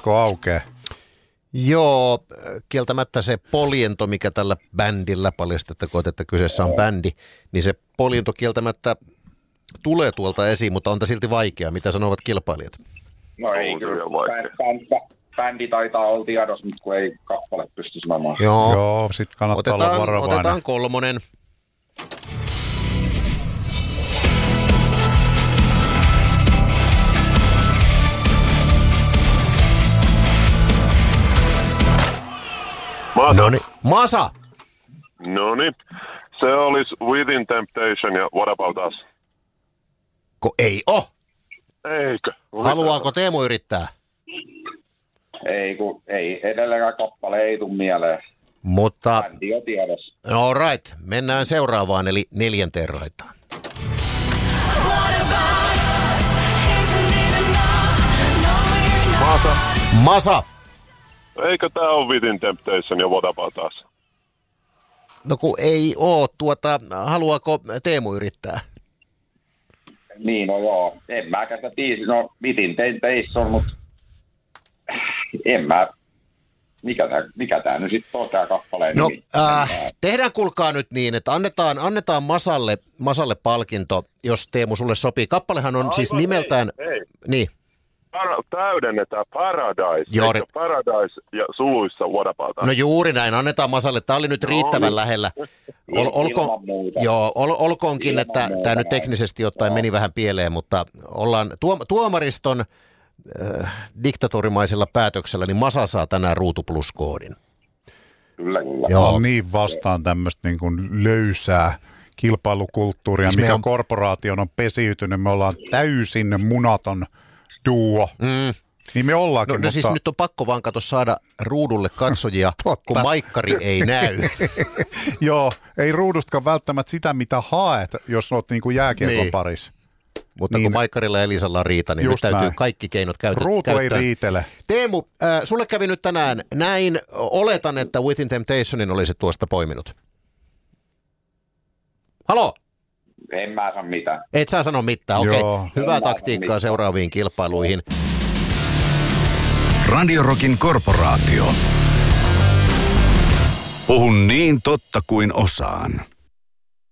Alko aukeaa. Joo, kieltämättä se poljento, mikä tällä bändillä, paljastettakoon, että kyseessä on bändi, niin se poljento kieltämättä tulee tuolta esiin, mutta on tämä silti vaikea. Mitä sanovat kilpailijat? No ei kyllä. Bändi taitaa olla tiedossa, mutta kun ei kappale pysty sanomaan. Joo, sit kannattaa olla varovainen. Otetaan 3. Masa! Noniin. Se olisi Within Temptation ja What About Us? Ei oo. Eikö? Haluaako Teemu yrittää? Ei edelleenkään kappale ei tule mieleen. Mutta, bändi on tiedossa. all right, mennään seuraavaan, eli 4. raitaan. Masa! Eikö tää ole Within Temptation ja What About Us? No kun ei oo, haluaako Teemu yrittää? Niin, no joo. En mäkään sitä tiisi. No, Within Temptation, mutta en mä. Mikä tää nyt sitten on tää kappaleen nimi? Tehdään kuulkaa nyt niin, että annetaan Masalle palkinto, jos Teemu sulle sopii. Kappalehan on siis nimeltään... Ei. Niin. Täydennetään Paradise. Joo. Paradise ja suluissa What About Us? No juuri näin, annetaan Masalle. Tämä oli nyt riittävän lähellä. Olkoonkin, että tämä nyt teknisesti ottaen meni vähän pieleen, mutta ollaan tuomariston diktatorimaisella päätöksellä, niin Masa saa tänään Ruutu+-koodin. Kyllä. Joo. On niin vastaan tämmöistä niin kuin löysää kilpailukulttuuria, siis mikä korporaation on pesiytynyt. Me ollaan täysin munaton duo. Niin me ollaankin, mutta... siis nyt on pakko vaan saada ruudulle katsojia, kun maikkari ei näy. Joo, ei ruudustakaan välttämättä sitä, mitä haet, jos olet niin kuin jääkiekon parissa. Mutta niin, kun maikkarilla ja Elisalla on riita, niin nyt täytyy näin. Kaikki keinot käyttää. Ruutu ei riitele. Teemu, sulle kävi nyt tänään näin. Oletan, että Within Temptationin olisit tuosta poiminut. Halo? En mä sano mitään. Et saa sanoa mitään, okei. Okay. Hyvää taktiikkaa seuraaviin kilpailuihin. Radio Rockin korporaatio. Puhun niin totta kuin osaan.